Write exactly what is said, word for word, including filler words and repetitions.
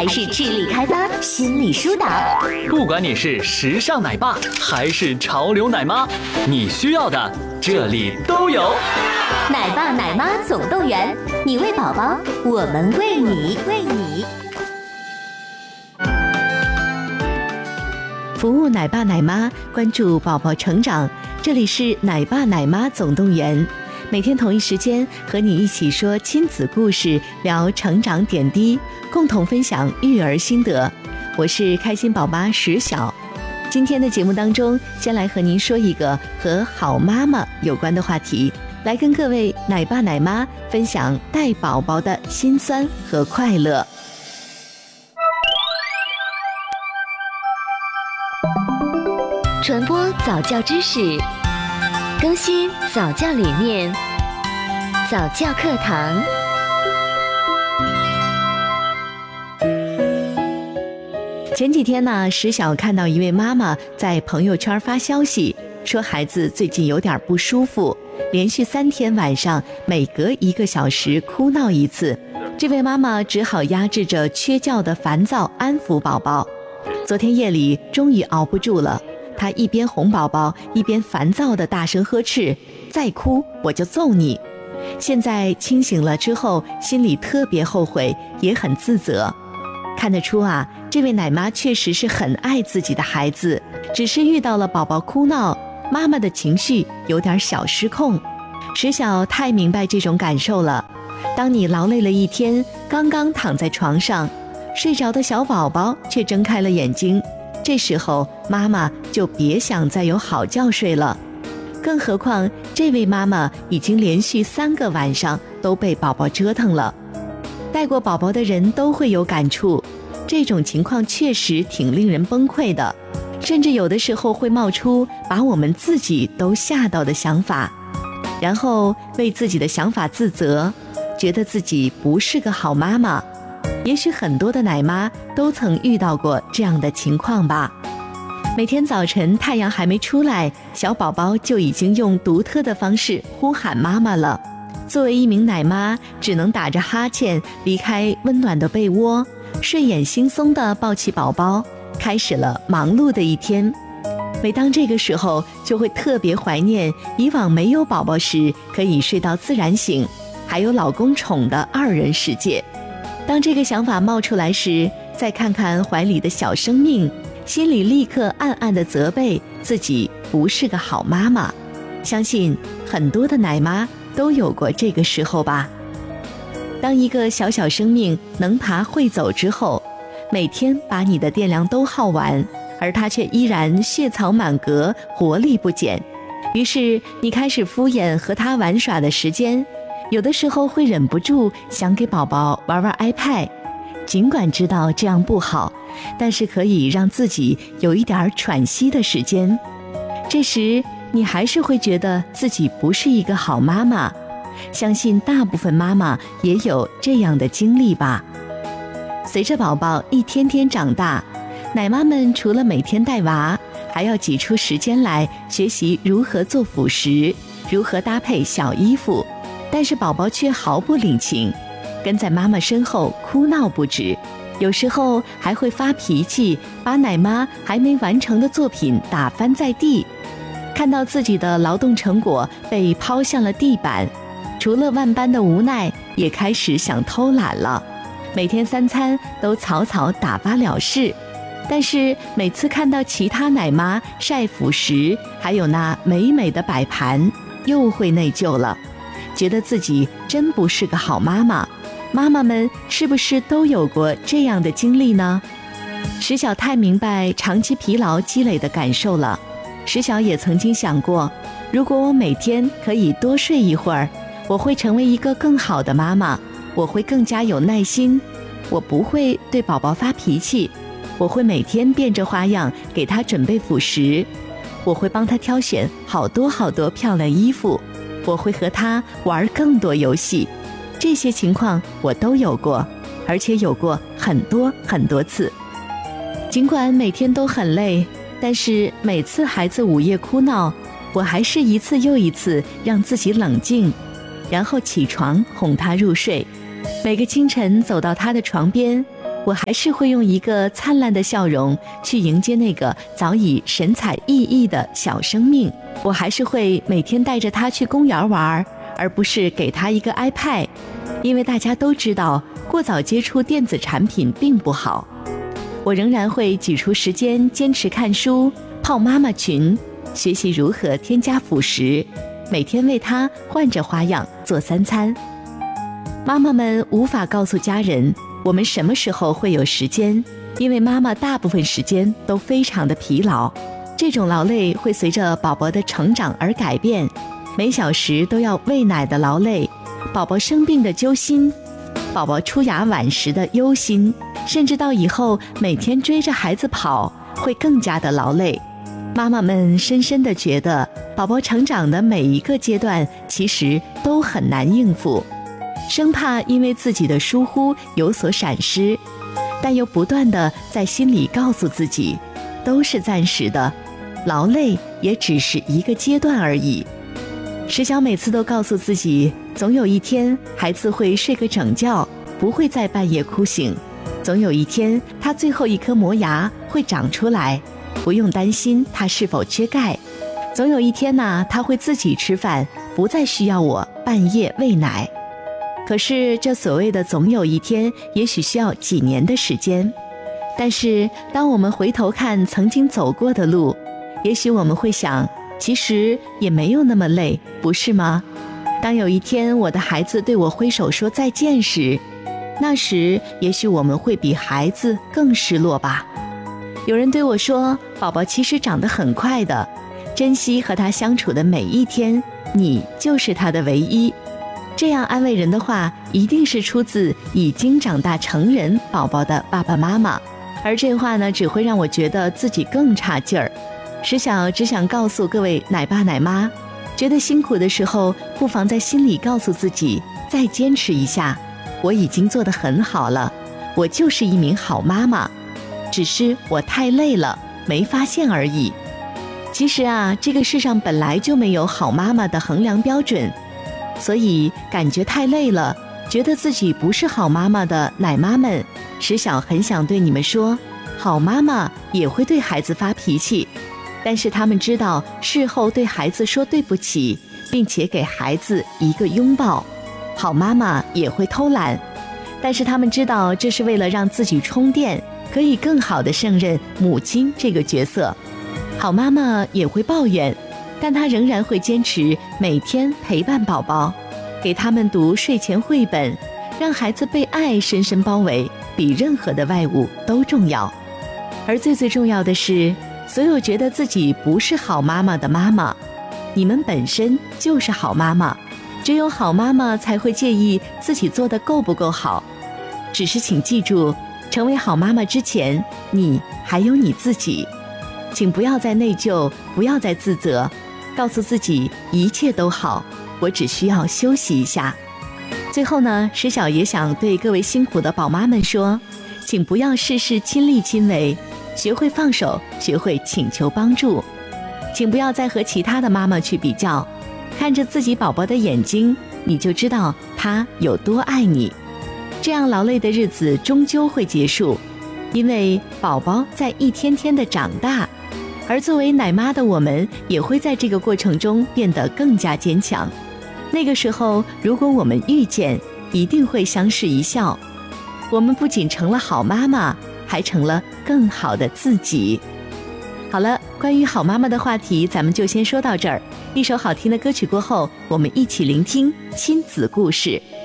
还是智力开发、心理疏导， 不管你是时尚奶爸还是潮流奶妈，你需要的这里都有。 奶爸奶妈总动员，你为宝宝，我们为你，为你服务奶爸奶妈，关注宝宝成长。这里是奶爸奶妈总动员，每天同一时间和你一起说亲子故事，聊成长点滴，共同分享育儿心得。我是开心宝妈石晓。今天的节目当中，先来和您说一个和好妈妈有关的话题，来跟各位奶爸奶妈分享带宝宝的辛酸和快乐。 传播早教知识，更新早教理念，早教课堂。 前几天呢，石晓看到一位妈妈在朋友圈发消息，说孩子最近有点不舒服，连续三天晚上每隔一个小时哭闹一次。这位妈妈只好压制着缺觉的烦躁，安抚宝宝。昨天夜里终于熬不住了，她一边哄宝宝，一边烦躁地大声呵斥：再哭我就揍你。现在清醒了之后，心里特别后悔，也很自责。看得出啊，这位奶妈确实是很爱自己的孩子，只是遇到了宝宝哭闹，妈妈的情绪有点小失控。石晓太明白这种感受了。当你劳累了一天，刚刚躺在床上，睡着的小宝宝却睁开了眼睛，这时候妈妈就别想再有好觉睡了。更何况这位妈妈已经连续三个晚上都被宝宝折腾了。带过宝宝的人都会有感触，这种情况确实挺令人崩溃的，甚至有的时候会冒出把我们自己都吓到的想法，然后为自己的想法自责，觉得自己不是个好妈妈。也许很多的奶妈都曾遇到过这样的情况吧。每天早晨太阳还没出来，小宝宝就已经用独特的方式呼喊妈妈了。作为一名奶妈，只能打着哈欠离开温暖的被窝，睡眼惺忪地抱起宝宝，开始了忙碌的一天。每当这个时候，就会特别怀念以往没有宝宝时可以睡到自然醒，还有老公宠的二人世界。当这个想法冒出来时，再看看怀里的小生命，心里立刻暗暗地责备自己不是个好妈妈。相信很多的奶妈都有过这个时候吧。当一个小小生命能爬会走之后，每天把你的电量都耗完，而它却依然血草满格，活力不减。于是你开始敷衍和它玩耍的时间，有的时候会忍不住想给宝宝玩玩 iPad， 尽管知道这样不好，但是可以让自己有一点喘息的时间。这时你还是会觉得自己不是一个好妈妈，相信大部分妈妈也有这样的经历吧。随着宝宝一天天长大，奶妈们除了每天带娃，还要挤出时间来学习如何做辅食，如何搭配小衣服，但是宝宝却毫不领情，跟在妈妈身后哭闹不止，有时候还会发脾气，把奶妈还没完成的作品打翻在地。看到自己的劳动成果被抛向了地板，除了万般的无奈，也开始想偷懒了。每天三餐都草草打发了事，但是每次看到其他奶妈晒辅食，还有那美美的摆盘，又会内疚了，觉得自己真不是个好妈妈。妈妈们是不是都有过这样的经历呢？石晓太明白长期疲劳积累的感受了。石晓也曾经想过，如果我每天可以多睡一会儿，我会成为一个更好的妈妈，我会更加有耐心，我不会对宝宝发脾气，我会每天变着花样给他准备辅食，我会帮他挑选好多好多漂亮衣服，我会和他玩更多游戏。这些情况我都有过，而且有过很多很多次。尽管每天都很累，但是每次孩子午夜哭闹，我还是一次又一次让自己冷静，然后起床哄他入睡。每个清晨走到他的床边， 我还是会用一个灿烂的笑容去迎接那个早已神采奕奕的小生命。我还是会每天带着他去公园玩，而不是给他一个 iPad， 因为大家都知道过早接触电子产品并不好。我仍然会挤出时间坚持看书、泡妈妈群，学习如何添加辅食，每天为他换着花样做三餐。妈妈们无法告诉家人我们什么时候会有时间，因为妈妈大部分时间都非常的疲劳。这种劳累会随着宝宝的成长而改变，每小时都要喂奶的劳累，宝宝生病的揪心，宝宝出牙晚时的忧心，甚至到以后每天追着孩子跑会更加的劳累。妈妈们深深地觉得宝宝成长的每一个阶段其实都很难应付，生怕因为自己的疏忽有所闪失，但又不断地在心里告诉自己都是暂时的，劳累也只是一个阶段而已。石小每次都告诉自己，总有一天孩子会睡个整觉，不会再半夜哭醒，总有一天他最后一颗磨牙会长出来，不用担心他是否缺钙，总有一天呢，他会自己吃饭，不再需要我半夜喂奶。可是这所谓的总有一天，也许需要几年的时间。但是当我们回头看曾经走过的路，也许我们会想，其实也没有那么累，不是吗？当有一天我的孩子对我挥手说再见时，那时也许我们会比孩子更失落吧。有人对我说，宝宝其实长得很快的，珍惜和他相处的每一天，你就是他的唯一。这样安慰人的话，一定是出自已经长大成人宝宝的爸爸妈妈，而这话呢，只会让我觉得自己更差劲儿。石小只想告诉各位奶爸奶妈，觉得辛苦的时候，不妨在心里告诉自己，再坚持一下，我已经做得很好了，我就是一名好妈妈，只是我太累了，没发现而已。其实啊，这个世上本来就没有好妈妈的衡量标准，所以感觉太累了，觉得自己不是好妈妈的奶妈们，石小很想对你们说，好妈妈也会对孩子发脾气，但是他们知道事后对孩子说对不起，并且给孩子一个拥抱。好妈妈也会偷懒，但是他们知道这是为了让自己充电，可以更好地胜任母亲这个角色。好妈妈也会抱怨，但她仍然会坚持每天陪伴宝宝，给他们读睡前绘本，让孩子被爱深深包围，比任何的外物都重要。而最最重要的是，所有觉得自己不是好妈妈的妈妈，你们本身就是好妈妈，只有好妈妈才会介意自己做得够不够好。只是请记住，成为好妈妈之前，你还有你自己。请不要再内疚，不要再自责，告诉自己一切都好，我只需要休息一下。最后呢，石小也想对各位辛苦的宝妈们说，请不要事事亲力亲为，学会放手，学会请求帮助。请不要再和其他的妈妈去比较，看着自己宝宝的眼睛，你就知道他有多爱你。这样劳累的日子终究会结束，因为宝宝在一天天的长大，而作为奶妈的我们也会在这个过程中变得更加坚强。那个时候，如果我们遇见，一定会相视一笑。我们不仅成了好妈妈，还成了更好的自己。好了，关于好妈妈的话题，咱们就先说到这儿。一首好听的歌曲过后，我们一起聆听亲子故事。